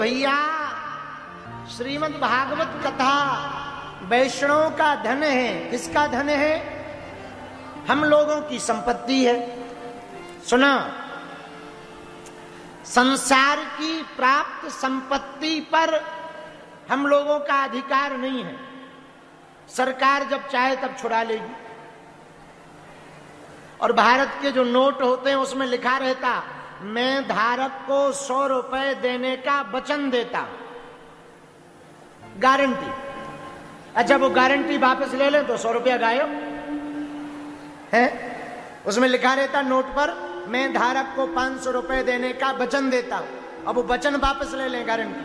भैया श्रीमद् भागवत कथा वैष्णव का धन है। किसका धन है? हम लोगों की संपत्ति है। सुना, संसार की प्राप्त संपत्ति पर हम लोगों का अधिकार नहीं है। सरकार जब चाहे तब छुड़ा लेगी। और भारत के जो नोट होते हैं उसमें लिखा रहता, मैं धारक को 100 रुपए देने का वचन देता, गारंटी। अच्छा, वो गारंटी वापस ले लें तो 100 रुपया गायब है। उसमें लिखा रहता नोट पर, मैं धारक को 500 रुपए देने का वचन देता हूं। अब वो वचन वापस ले लें, गारंटी।